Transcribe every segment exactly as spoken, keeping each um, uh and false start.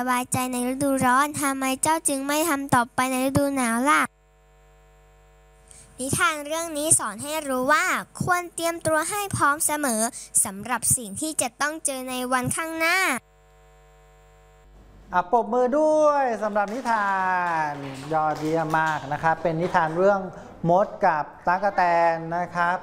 สบายใจในฤดูร้อนทำไมเจ้าจึงไม่ทำต่อไปในฤดูหนาวล่ะนิทานเรื่องนี้สอนให้รู้ว่าควรเตรียมตัวให้พร้อมเสมอสำหรับสิ่งที่จะต้องเจอในวันข้างหน้าอ่ะปรบมือด้วยสำหรับนิทานยอดเยี่ยมมากนะครับเป็นนิทานเรื่องมดกับตั๊กแตนนะครับ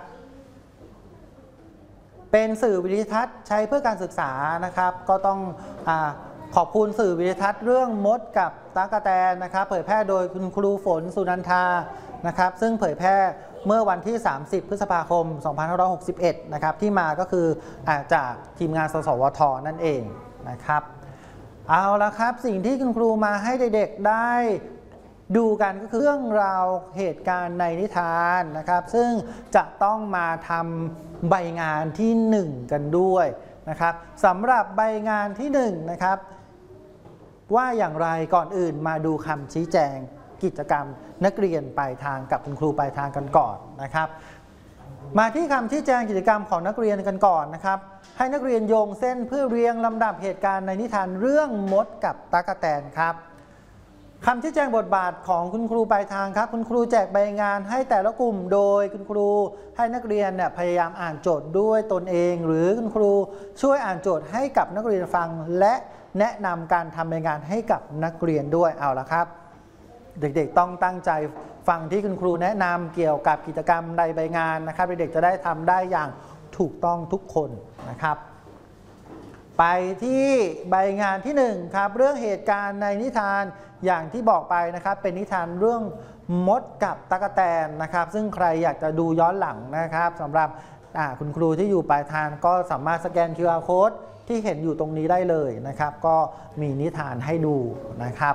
เป็นสื่อวิทยทัศน์ใช้เพื่อการศึกษานะครับก็ต้องอ่าขอบคุณสื่อวิทยทัศน์เรื่องมดกับตั๊กแตนนะครับเผยแพร่โดยคุณครูฝนสุนันทานะครับซึ่งเผยแพร่เมื่อวันที่สามสิบพฤษภาคมสองพันห้าร้อยหกสิบเอ็ดนะครับที่มาก็คือจากทีมงานสสวทนั่นเองนะครับเอาละครับสิ่งที่คุณครูมาให้เด็กๆได้ดูกันก็คือเรื่องราวเหตุการณ์ในนิทานนะครับซึ่งจะต้องมาทำใบงานที่หนึ่งกันด้วยนะครับสำหรับใบงานที่หนึ่งนะครับว่าอย่างไรก่อนอื่นมาดูคำชี้แจงกิจกรรมนักเรียนปลายทางกับคุณครูปลายทางกันก่อนนะครับมาที่คำชี้แจงกิจกรรมของนักเรียนกันก่อนนะครับให้นักเรียนโยงเส้นเพื่อเรียงลำดับเหตุการณ์ในนิทานเรื่องมดกับตั๊กแตนครับคำชี้แจงบทบาทของคุณครูปลายทางครับคุณครูแจกใบงานให้แต่ละกลุ่มโดยคุณครูให้นักเรียนเนี่ยพยายามอ่านโจทย์ด้วยตนเองหรือคุณครูช่วยอ่านโจทย์ให้กับนักเรียนฟังและแนะนำการทำใบงานให้กับนักเรียนด้วยเอาละครับเด็กๆต้องตั้งใจฟังที่คุณครูแนะนำเกี่ยวกับกิจกรรมในใบงานนะครับเด็กๆจะได้ทำได้อย่างถูกต้องทุกคนนะครับไปที่ใบงานที่หนึ่งครับเรื่องเหตุการณ์ในนิทานอย่างที่บอกไปนะครับเป็นนิทานเรื่องมดกับตั๊กแตนนะครับซึ่งใครอยากจะดูย้อนหลังนะครับสำหรับคุณครูที่อยู่ปลายทางก็สามารถสแกน คิว อาร์ Code ที่เห็นอยู่ตรงนี้ได้เลยนะครับก็มีนิทานให้ดูนะครับ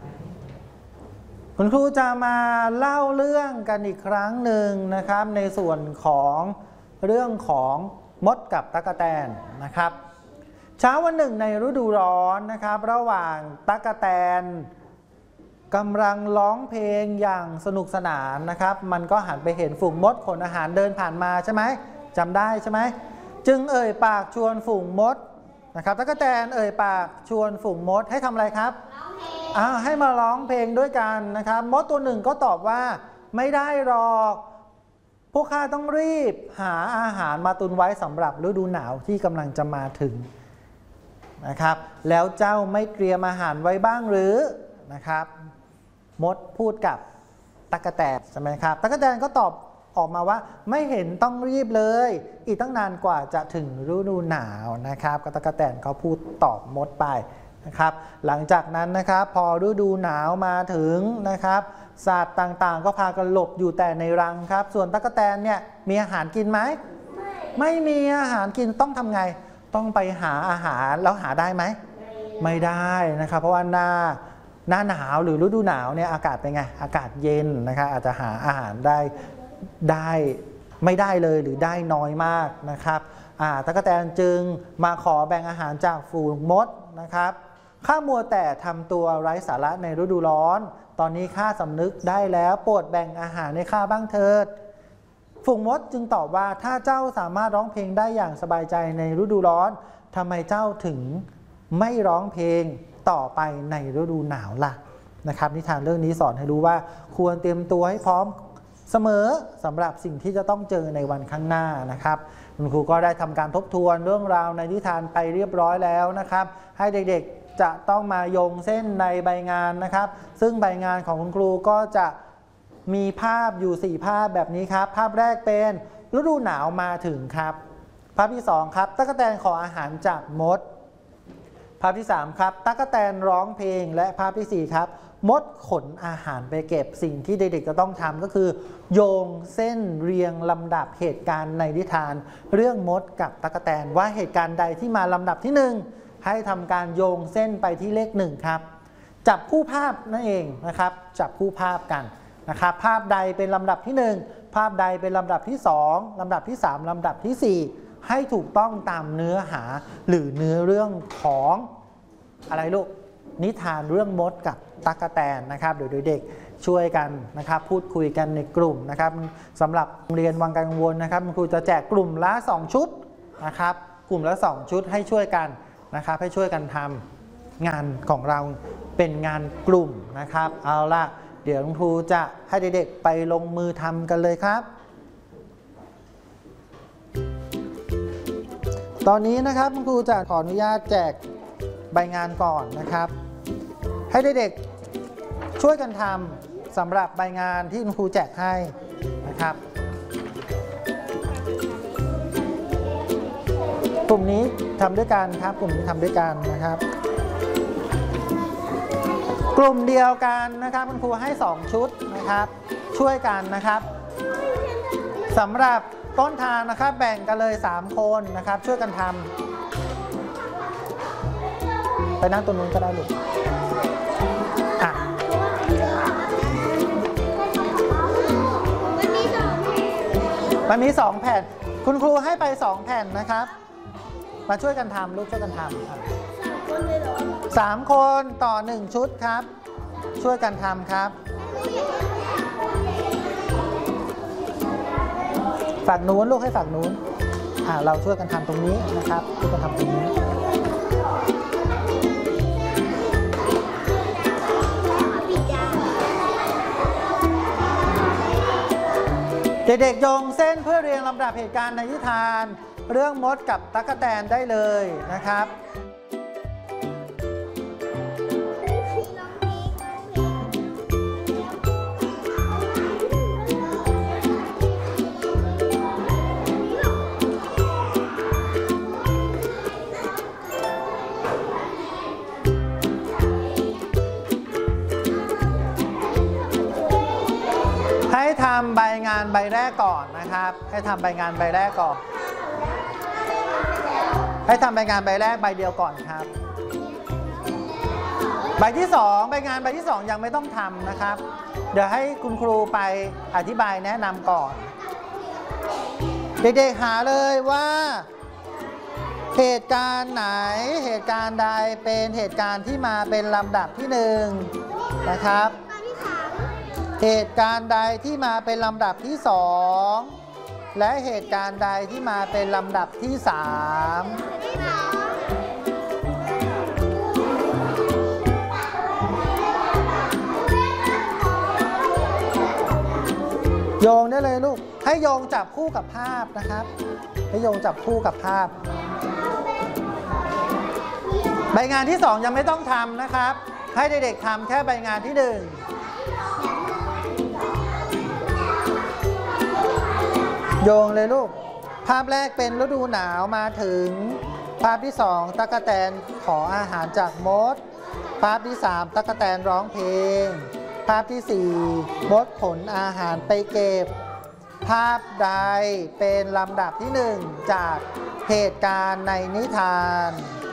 คุณครูจะมาเล่าเรื่องกันอีกครั้งหนึ่งนะครับในส่วนของเรื่องของมดกับตั๊กแตนนะครับเช้าวันหนึ่งในฤดูร้อนนะครับระหว่างตั๊กแตนกำลังร้องเพลงอย่างสนุกสนานนะครับมันก็หันไปเห็นฝูงมดขนอาหารเดินผ่านมาใช่ไหมจำได้ใช่ไหมจึงเอ่ยปากชวนฝูงมดนะครับตั๊กแตนเอ่ยปากชวนฝูงมดให้ทำอะไรครับอ้าวให้มาร้องเพลงด้วยกันนะครับมดตัวหนึ่งก็ตอบว่าไม่ได้หรอกพวกข้าต้องรีบหาอาหารมาตุนไว้สำหรับฤดูหนาวที่กำลังจะมาถึงนะครับแล้วเจ้าไม่เตรียมอาหารไว้บ้างหรือนะครับมดพูดกับตั๊กแตนใช่ไหมครับตั๊กแตนก็ตอบออกมาว่าไม่เห็นต้องรีบเลยอีกตั้งนานกว่าจะถึงฤดูหนาวนะครับตั๊กแตนเขาพูดตอบมดไปนะครับหลังจากนั้นนะครับพอฤดูหนาวมาถึงนะครับสัตว์ต่างๆก็พากันหลบอยู่แต่ในรังครับส่วนตั๊กแตนเนี่ยมีอาหารกินไหมไม่ไม่มีอาหารกินต้องทำไงต้องไปหาอาหารแล้วหาได้ไหมไม่ได้นะครับเพราะว่าหน้าหน้าหนาวหรือฤดูหนาวเนี่ยอากาศเป็นไงอากาศเย็นนะครับอาจจะหาอาหารได้ได้ไม่ได้เลยหรือได้น้อยมากนะครับตั๊กแตนจึงมาขอแบ่งอาหารจากฝูงมดนะครับข้ามัวแต่ทำตัวไร้สาระในฤดูร้อนตอนนี้ข้าสำนึกได้แล้วโปรดแบ่งอาหารให้ข้าบ้างเถิดฝูงมดจึงตอบว่าถ้าเจ้าสามารถร้องเพลงได้อย่างสบายใจในฤดูร้อนทำไมเจ้าถึงไม่ร้องเพลงต่อไปในฤดูหนาวล่ะนะครับนิทานเรื่องนี้สอนให้รู้ว่าควรเตรียมตัวให้พร้อมเสมอสำหรับสิ่งที่จะต้องเจอในวันข้างหน้านะครับคุณครูก็ได้ทำการทบทวนเรื่องราวในนิทานไปเรียบร้อยแล้วนะครับให้เด็กๆจะต้องมาโยงเส้นในใบงานนะครับซึ่งใบงานของคุณครูก็จะมีภาพอยู่สี่ภาพแบบนี้ครับภาพแรกเป็นฤดูหนาวมาถึงครับภาพที่สองครับตั๊กแตนขออาหารจากมดภาพที่สามครับตั๊กแตนร้องเพลงและภาพที่สี่ครับมดขนอาหารไปเก็บสิ่งที่เด็กๆจะต้องทำก็คือโยงเส้นเรียงลำดับเหตุการณ์ในนิทานเรื่องมดกับตั๊กแตนว่าเหตุการณ์ใดที่มาลำดับที่หนึ่งให้ทำการโยงเส้นไปที่เลขหนึ่งครับจับคู่ภาพนั่นเองนะครับจับคู่ภาพกันนะครับภาพใดเป็นลำดับที่หนึ่งภาพใดเป็นลำดับที่สองลำดับที่สามลำดับที่สี่ให้ถูกต้องตามเนื้อหาหรือเนื้อเรื่องของอะไรลูกนิทานเรื่องมดกับตั๊กแตนนะครับโดยเด็กช่วยกันนะครับพูดคุยกันในกลุ่มนะครับสำหรับเรียนวังกังวลนะครับครูจะแจกกลุ่มละสองชุดนะครับกลุ่มละสองชุดให้ช่วยกันนะครับให้ช่วยกันทำงานของเราเป็นงานกลุ่มนะครับเอาล่ะเดี๋ยวคุณครูจะให้เด็กๆไปลงมือทำกันเลยครับตอนนี้นะครับคุณครูจะขออนุญาตแจกใบงานก่อนนะครับให้เด็กๆช่วยกันทำสำหรับใบงานที่คุณครูแจกให้นะครับกลุ่มนี้ทำด้วยกันครับกลุ่มนี้ทำด้วยกันนะครับกลุ่มเดียวกันนะครับคุณครูให้สองชุดนะครับช่วยกันนะครับสำหรับต้นทางนะครับแบ่งกันเลยสามคนนะครับช่วยกันทำไปนั่งตรงนู้นก็ได้ลูกอ่ะมันมีสองแผ่นคุณครูให้ไปสองแผ่นนะครับมาช่วยกันทำลูกช่วยกันทำสามคนต่อหนึ่งชุดครับช่วยกันทำครับฝั่งนู้นลูกให้ฝั่งนู้นอ่าเราช่วยกันทำตรงนี้นะครับช่วยกันทำตรงนี้เด็กๆโยงเส้นเพื่อเรียงลำดับเหตุการณ์ในนิทานเรื่องมดกับตั๊กแตนได้เลยนะครับให้ทำใบงานใบแรกก่อนนะครับให้ทำใบงานใบแรกก่อนให้ทำใบงานใบแรกใบเดียวก่อนครับใบที่สองใบงานใบที่สองยังไม่ต้องทำนะครับเดี๋ยวให้คุณครูไปอธิบายแนะนำก่อนเด็กๆหาเลยว่าเหตุการณ์ไหนเหตุการณ์ใดเป็นเหตุการณ์ที่มาเป็นลำดับที่หนึ่งนะครับเหตุการณ์ใดที่มาเป็นลำดับที่สองและเหตุการณ์ใดที่มาเป็นลำดับที่สามโยงได้เลยลูกให้โยงจับคู่กับภาพนะครับให้โยงจับคู่กับภาพใบงานที่สองยังไม่ต้องทำนะครับให้เด็กๆทำแค่ใบงานที่หนึ่งโยงเลยลูกภาพแรกเป็นฤดูหนาวมาถึงภาพที่สองตั๊กแตนขออาหารจากมดภาพที่สามตั๊กแตนร้องเพลงภาพที่สี่มดขนอาหารไปเก็บภาพใดเป็นลำดับที่หนึ่งจากเหตุการณ์ในนิทาน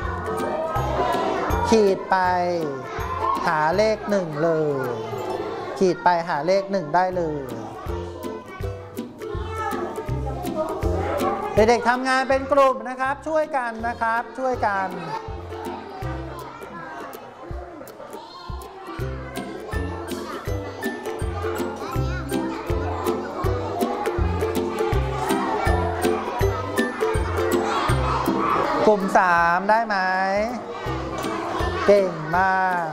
ขีดไปหาเลขหนึ่งเลยขีดไปหาเลขหนึ่งได้เลยเด็กๆทำงานเป็นกลุ่มนะครับช่วยกันนะครับช่วยกันกลุ่มสามได้ไหมเก่งมาก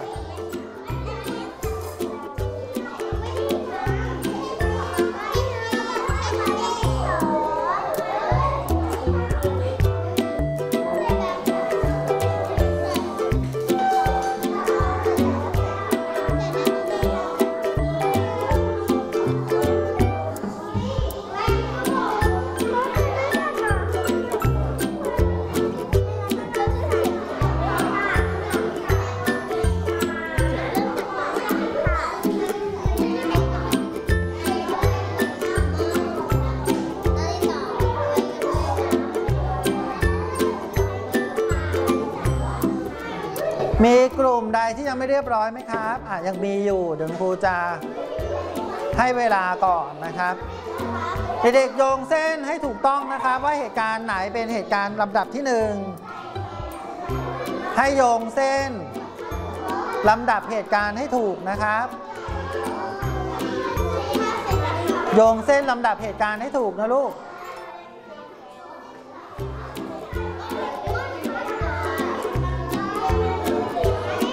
มีกลุ่มใดที่ยังไม่เรียบร้อยไหมครับอ่ะยังมีอยู่เดี๋ยวครูจะให้เวลาก่อนนะครับเด็กๆโยงเส้นให้ถูกต้องนะครับว่าเหตุการณ์ไหนเป็นเหตุการณ์ลำดับที่หนึ่งให้โยงเส้นลำดับเหตุการณ์ให้ถูกนะครับโยงเส้นลำดับเหตุการณ์ให้ถูกนะลูก